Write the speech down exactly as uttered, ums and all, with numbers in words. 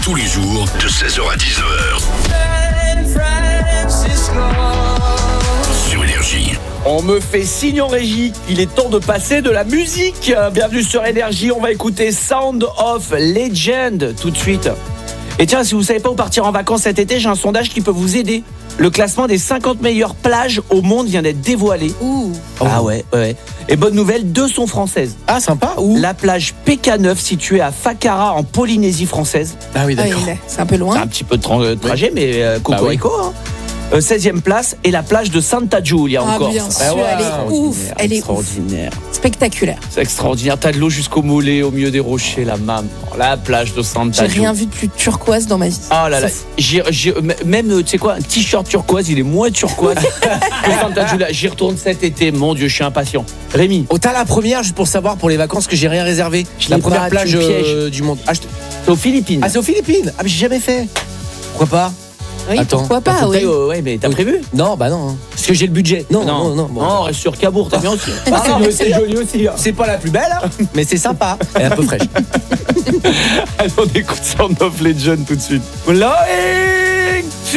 tous les jours de seize heures à dix heures. Sur Énergie. On me fait signe en régie, il est temps de passer de la musique. Bienvenue sur Énergie, on va écouter Sound of Legend tout de suite. Et tiens, si vous savez pas où partir en vacances cet été, j'ai un sondage qui peut vous aider. Le classement des cinquante meilleures plages au monde vient d'être dévoilé. Ouh. Ah ouais, ouais. Et bonne nouvelle, deux sont françaises. Ah, sympa. Où? La plage P K neuf située à Fakara en Polynésie française. Ah oui, Ah, d'accord. il est- c'est un peu C'est loin. un petit peu de tra- euh, trajet, mais euh, cocorico. Bah oui. hein. Euh, seizième place, et la plage de Santa Giulia Ah, encore. bien Ça. sûr, ouais, elle est extraordinaire, ouf. Elle est ouf. extraordinaire. Spectaculaire. C'est extraordinaire. T'as de l'eau jusqu'au mollet, au milieu des rochers, la maman. La plage de Santa J'ai Giulia. rien vu de plus turquoise dans ma vie. Oh là là, C'est fou. j'ai, j'ai- même, tu sais quoi, un t-shirt turquoise, il est moins turquoise que Santa Giulia. J'y retourne cet été, mon Dieu, je suis impatient. Rémi, Oh, t'as la première, juste pour savoir, pour les vacances, que j'ai rien réservé. Je La l'ai première pas, plage tu me pièges. euh, du monde. Ah, je te- c'est aux Philippines. ah, c'est aux Philippines. Ah, mais j'ai jamais fait. Pourquoi pas? Oui, Attends, pourquoi Faut pas, que oui. t'ailles au- ouais, mais t'as Oui. prévu? Non, bah non. hein. Parce que j'ai le budget. Non, non, non. bon. Non, reste sur Cabourg, t'as bien aussi. Ah, Ah, mais c'est joli aussi. hein. C'est pas la plus belle, hein, mais c'est sympa. Elle est un peu fraîche. Allez, on écoute Sound of Legend tout de suite. Là, et